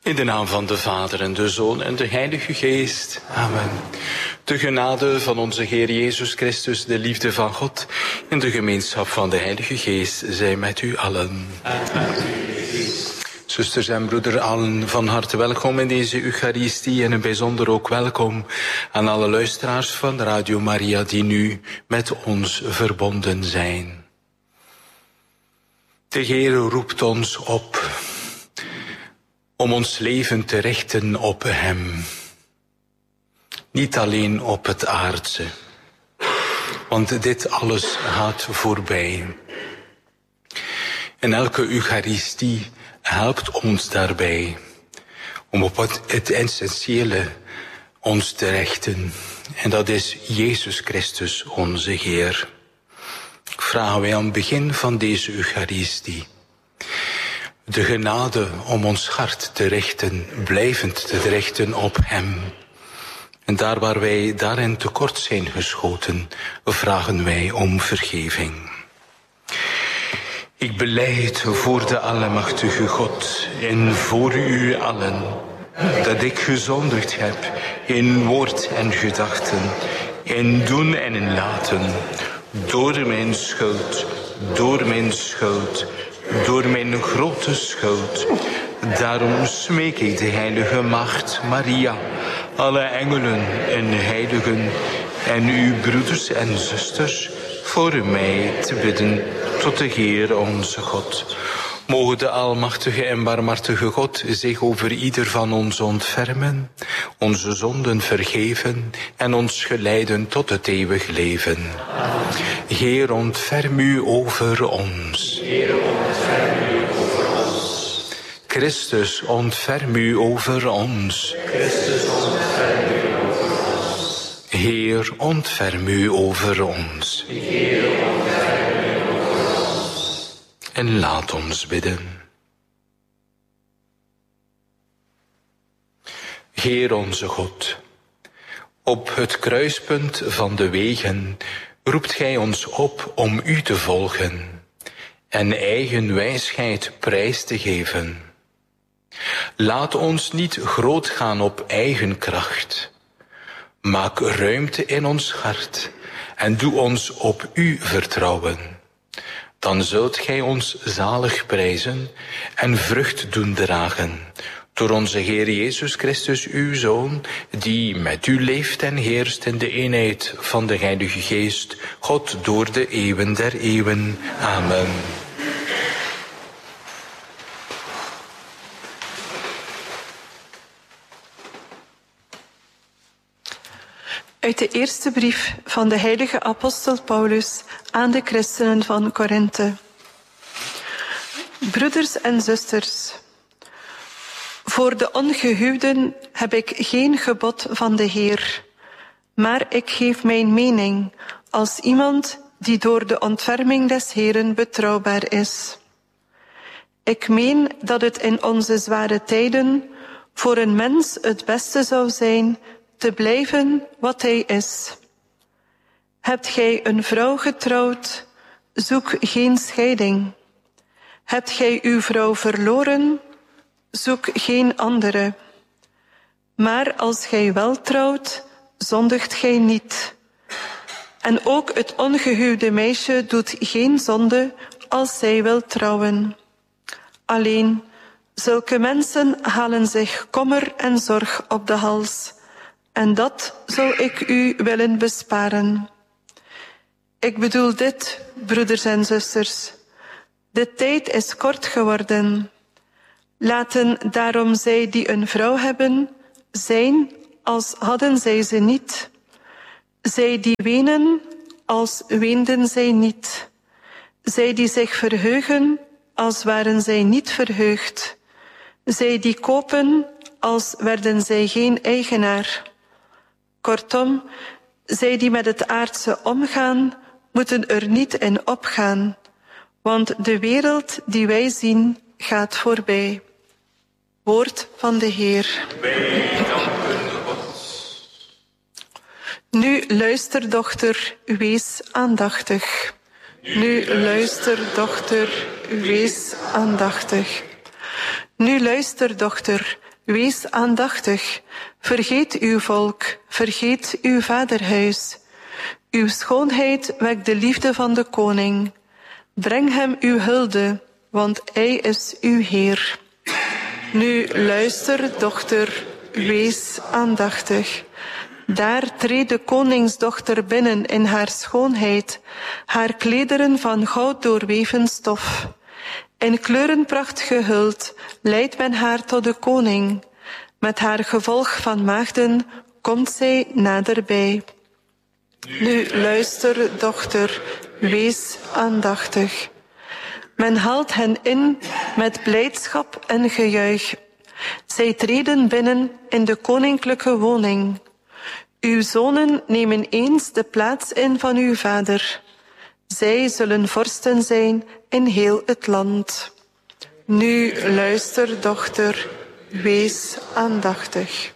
In de naam van de Vader en de Zoon en de Heilige Geest. Amen. De genade van onze Heer Jezus Christus, de liefde van God en de gemeenschap van de Heilige Geest zij met u allen. Zusters en broeders allen, van harte welkom in deze Eucharistie en een bijzonder ook welkom aan alle luisteraars van Radio Maria die nu met ons verbonden zijn. De Heer roept ons op om ons leven te richten op Hem. Niet alleen op het aardse, want dit alles gaat voorbij. En elke Eucharistie helpt ons daarbij om op het essentiële ons te richten. En dat is Jezus Christus, onze Heer. Vragen wij aan het begin van deze Eucharistie de genade om ons hart te richten, blijvend te richten op Hem. En daar waar wij daarin tekort zijn geschoten, vragen wij om vergeving. Ik belijd voor de Allemachtige God en voor u allen, dat ik gezondigd heb in woord en gedachten, in doen en in laten, door mijn schuld, door mijn grote schuld. Daarom smeek ik de heilige Maagd Maria, alle engelen en heiligen en uw broeders en zusters voor mij te bidden tot de Heer onze God. Mogen de almachtige en barmhartige God zich over ieder van ons ontfermen, onze zonden vergeven en ons geleiden tot het eeuwig leven. Heer, ontferm u over ons. Christus, ontferm u over ons. Heer, ontferm u over ons. En laat ons bidden. Heer onze God, op het kruispunt van de wegen roept Gij ons op om U te volgen en eigen wijsheid prijs te geven. Laat ons niet groot gaan op eigen kracht. Maak ruimte in ons hart en doe ons op U vertrouwen. Dan zult Gij ons zalig prijzen en vrucht doen dragen. Door onze Heer Jezus Christus, uw Zoon, die met u leeft en heerst in de eenheid van de Heilige Geest, God door de eeuwen der eeuwen. Amen. Uit de eerste brief van de heilige apostel Paulus aan de christenen van Korinthe. Broeders en zusters, voor de ongehuwden heb ik geen gebod van de Heer, maar ik geef mijn mening als iemand die door de ontferming des Heeren betrouwbaar is. Ik meen dat het in onze zware tijden voor een mens het beste zou zijn te blijven wat hij is. Hebt gij een vrouw getrouwd, zoek geen scheiding. Hebt gij uw vrouw verloren, zoek geen andere. Maar als gij wel trouwt, zondigt gij niet. En ook het ongehuwde meisje doet geen zonde als zij wil trouwen. Alleen, zulke mensen halen zich kommer en zorg op de hals. En dat zou ik u willen besparen. Ik bedoel dit, broeders en zusters. De tijd is kort geworden. Laten daarom zij die een vrouw hebben, zijn als hadden zij ze niet. Zij die wenen, als weenden zij niet. Zij die zich verheugen, als waren zij niet verheugd. Zij die kopen, als werden zij geen eigenaar. Kortom, zij die met het aardse omgaan, moeten er niet in opgaan, want de wereld die wij zien gaat voorbij. Woord van de Heer. Wij danken God. Nu luister, dochter, wees aandachtig. Nu luister, dochter, wees aandachtig. Nu luister, dochter, wees aandachtig. Vergeet uw volk, vergeet uw vaderhuis. Uw schoonheid wekt de liefde van de koning. Breng hem uw hulde, want hij is uw Heer. Nu luister, dochter, wees aandachtig. Daar treedt de koningsdochter binnen in haar schoonheid, haar klederen van goud doorweven stof. In kleurenpracht gehuld leidt men haar tot de koning. Met haar gevolg van maagden komt zij naderbij. Nu luister, dochter, wees aandachtig. Men haalt hen in met blijdschap en gejuich. Zij treden binnen in de koninklijke woning. Uw zonen nemen eens de plaats in van uw vader. Zij zullen vorsten zijn in heel het land. Nu luister, dochter, wees aandachtig.